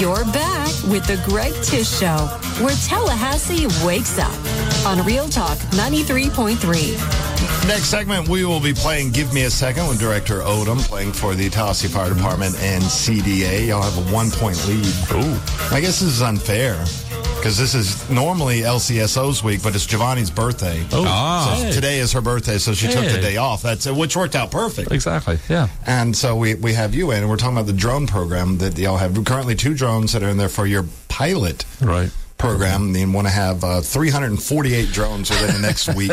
You're back with the Greg Tish Show, where Tallahassee wakes up on Real Talk 93.3. Next segment, we will be playing Give Me a Second with Director Odom, playing for the Tallahassee Fire Department and CDA. Y'all have a 1-point lead. Ooh. I guess this is unfair because this is normally LCSO's week, but it's Giovanni's birthday. Oh, So today is her birthday, so she took the day off. Which worked out perfect. Exactly, yeah. And so we have you in, and we're talking about the drone program that y'all have. Currently 2 drones that are in there for your pilot program. You want to have 348 drones within the next week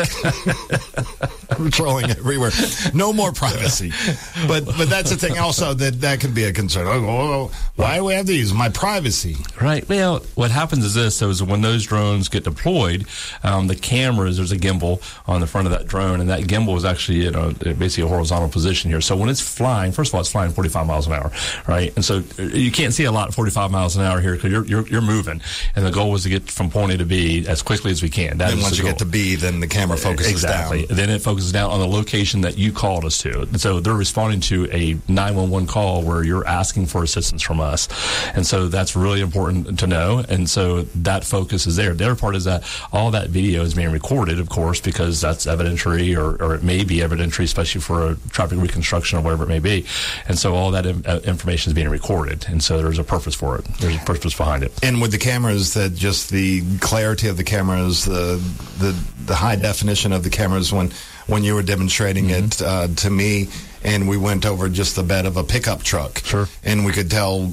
patrolling everywhere. No more privacy. But that's the thing also that can be a concern. Oh, why do we have these? My privacy. Right. Well, what happens is this. So is when those drones get deployed, the cameras, there's a gimbal on the front of that drone, and that gimbal is actually, basically a horizontal position here. So when it's flying, first of all, it's flying 45 miles an hour, right? And so you can't see a lot at 45 miles an hour here because you're moving. And the goal was to get from point A to B as quickly as we can. Then once you get to B, then the camera focuses down. Then it focuses down on the location that you called us to. And so they're responding to a 911 call where you're asking for assistance from us. And so that's really important to know. And so that focus is there. The other part is that all that video is being recorded, of course, because that's evidentiary or it may be evidentiary, especially for a traffic reconstruction or whatever it may be. And so all that information is being recorded. And so there's a purpose for it. There's a purpose behind it. And with the cameras, that just the clarity of the cameras, the high definition of the cameras when you were demonstrating it to me, and we went over just the bed of a pickup truck. Sure. And we could tell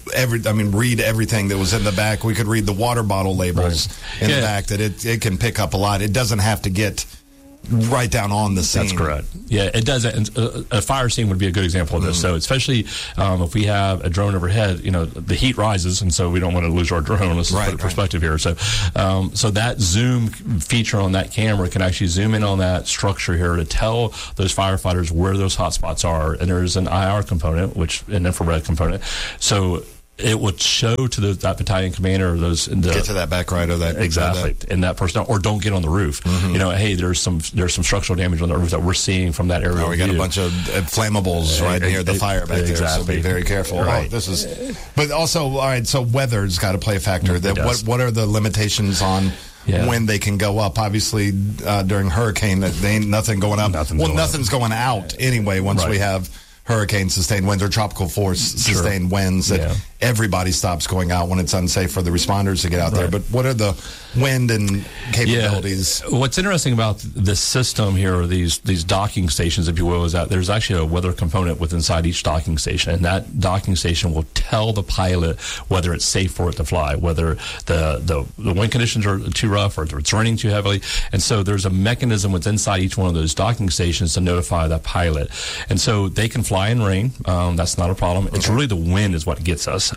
read everything that was in the back. We could read the water bottle labels in the back, that it can pick up a lot. It doesn't have to get right down on the scene. That's correct. Yeah, it does. A fire scene would be a good example of this. So especially if we have a drone overhead, the heat rises, and so we don't want to lose our drone. Let's put a perspective here. So so that zoom feature on that camera can actually zoom in on that structure here to tell those firefighters where those hot spots are. And there's an IR component, an infrared component. So it would show to that battalion commander or those get to that back right or that exactly and that person, or don't get on the roof. Hey, there's some structural damage on the roof that we're seeing from that area. We got a bunch of flammables right near the fire back there, so be very careful. Right. But also, all right. So weather's got to play a factor. What are the limitations on when they can go up? Obviously, during hurricane, there ain't nothing going up. Nothing's going out anyway. Once we have hurricane sustained winds or tropical force sustained winds, that everybody stops going out when it's unsafe for the responders to get out there. But what are the wind and capabilities? What's interesting about this system here, or these docking stations, if you will, is that there's actually a weather component within inside each docking station, and that docking station will tell the pilot whether it's safe for it to fly, whether the wind conditions are too rough or it's raining too heavily. And so there's a mechanism within inside each one of those docking stations to notify that pilot. And so they can fly in rain. That's not a problem. It's really the wind is what gets us.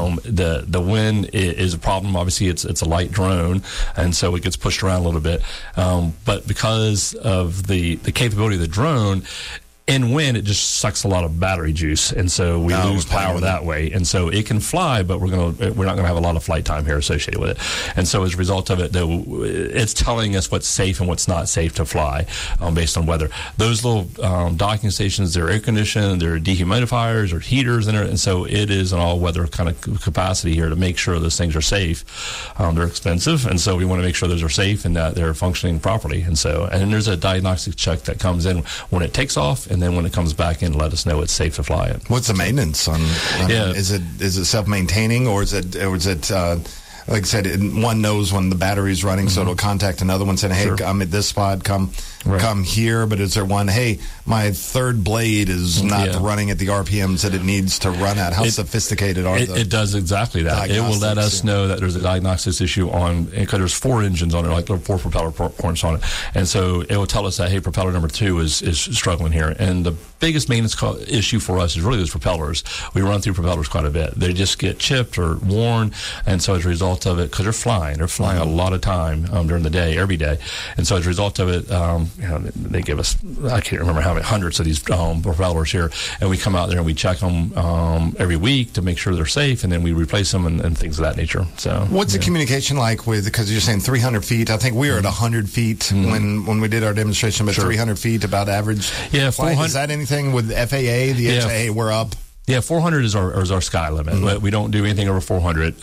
The wind is a problem. Obviously, it's a light drone, and so it gets pushed around a little bit. But because of the capability of the drone, in wind, it just sucks a lot of battery juice, and so we lose power that way. And so it can fly, but we're not going to have a lot of flight time here associated with it. And so as a result of it, though, it's telling us what's safe and what's not safe to fly based on weather. Those little docking stations, they're air conditioned, they're dehumidifiers or heaters in it, and so it is an all weather kind of capacity here to make sure those things are safe. They're expensive, and so we want to make sure those are safe and that they're functioning properly. And then there's a diagnostic check that comes in when it takes off, and then when it comes back in, let us know it's safe to fly it. What's the maintenance on is it self-maintaining, or is it like I said, one knows when the battery's running, so it'll contact another one saying, hey, I'm at this spot, come here. But is there one, hey, my third blade is not running at the RPMs that it needs to run at? How sophisticated are they? It does exactly that. It will let us know that there's a diagnostics issue on, because there's 4 engines on it, like there are 4 propeller points on it. And so it will tell us that, hey, propeller number 2 is struggling here. And the biggest maintenance issue for us is really those propellers. We run through propellers quite a bit. They just get chipped or worn, and so as a result of it, because they're flying a lot of time during the day, every day. And so as a result of it, they give us, I can't remember how many hundreds of these propellers here, and we come out there and we check them every week to make sure they're safe, and then we replace them and things of that nature. So what's the communication like with, because you're saying 300 feet, I think we were at 100 feet when we did our demonstration, but 300 feet about average flight. Is that anything with FAA, the FAA, we're up? Yeah, 400 is our sky limit. Mm-hmm. We don't do anything over 400.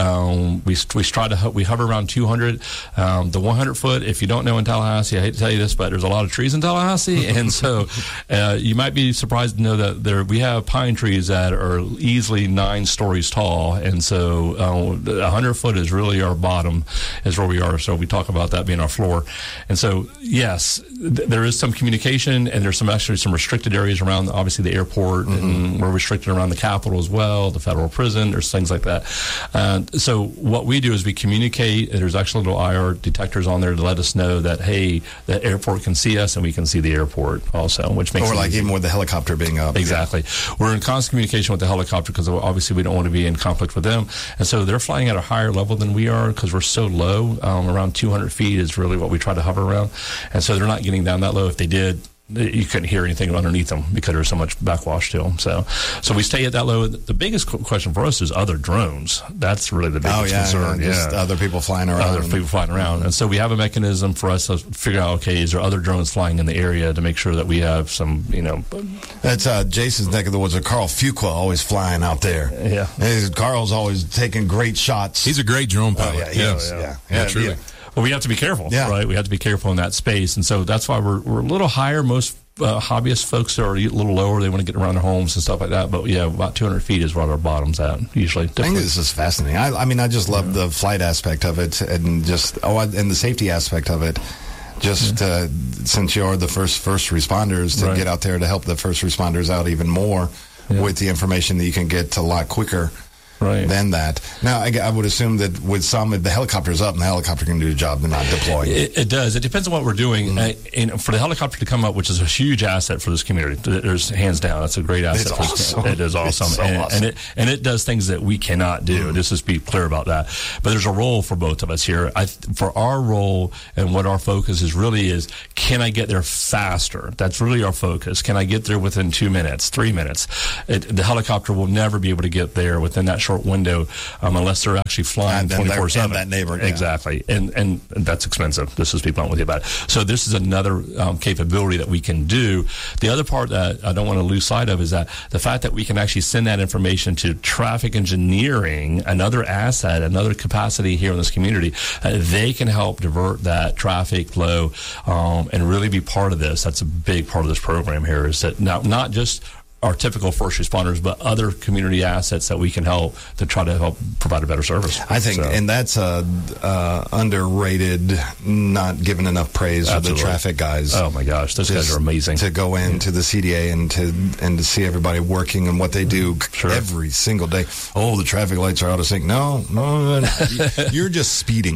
We hover around 200. The 100 foot, if you don't know in Tallahassee, I hate to tell you this, but there's a lot of trees in Tallahassee, and so you might be surprised to know that we have pine trees that are easily 9 stories tall, and so 100 foot is really our bottom, is where we are. So we talk about that being our floor, and so yes, there is some communication, and there's actually some restricted areas around, obviously, the airport, and we're restricted around the Capitol as well, the federal prison. There's things like that. So what we do is we communicate. There's actually little IR detectors on there to let us know that, hey, the airport can see us and we can see the airport also, which makes it like easy. Even with the helicopter being up. Exactly. Yeah. We're in constant communication with the helicopter because obviously we don't want to be in conflict with them. And so they're flying at a higher level than we are because we're so low. Around 200 feet is really what we try to hover around. And so they're not getting down that low. If they did, you couldn't hear anything underneath them because there's so much backwash to them. So we stay at that low. The biggest question for us is other drones. That's really the biggest concern. Just other people flying around. And so we have a mechanism for us to figure out, okay, is there other drones flying in the area to make sure that we have some, That's Jason's neck of the woods. Carl Fuqua always flying out there. Yeah. Carl's always taking great shots. He's a great drone pilot. Yeah, truly. Yeah. Well, we have to be careful, right? We have to be careful in that space. And so that's why we're a little higher. Most hobbyist folks are a little lower. They want to get around their homes and stuff like that. But, yeah, about 200 feet is what our bottom's at, usually. I think this is fascinating. I just love the flight aspect of it and and the safety aspect of it. Since you're the first responders to get out there to help the first responders out even more with the information that you can get a lot quicker. Right. Than that. Now, I would assume that with some, if the helicopter's up and the helicopter can do the job, they're not deploying. It does. It depends on what we're doing. And for the helicopter to come up, which is a huge asset for this community, there's hands down, that's a great asset. It is awesome. It's so awesome. And it does things that we cannot do. Just to be clear about that. But there's a role for both of us here. For our role and what our focus is, can I get there faster? That's really our focus. Can I get there within 2 minutes, 3 minutes? The helicopter will never be able to get there within that short window unless they're actually flying 24/7. That neighbor, exactly, and that's expensive. This is be blunt with you about it. So this is another capability that we can do. The other part that I don't want to lose sight of is that the fact that we can actually send that information to traffic engineering, another asset, another capacity here in this community. They can help divert that traffic flow and really be part of this. That's a big part of this program here. Is that not just our typical first responders, but other community assets that we can help to try to help provide a better service. I think, and that's underrated, not given enough praise for the traffic guys. Oh my gosh, those guys are amazing. To go into the CDA and to see everybody working and what they do every single day. Oh, the traffic lights are out of sync. No, you're just speeding.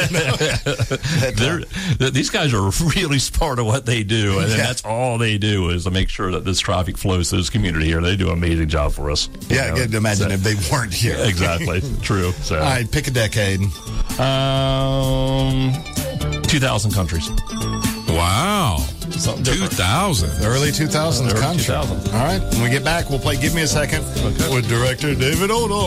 These guys are really smart at what they do, and that's all they do is to make sure that this traffic flows through this community here. They do an amazing job for us. Yeah, I can imagine if they weren't here. Exactly. True. So. All right, pick a decade. 2,000 countries. Wow. 2000. Early 2000s country. 2000. All right, when we get back, we'll play Give Me a Second with director David Odom.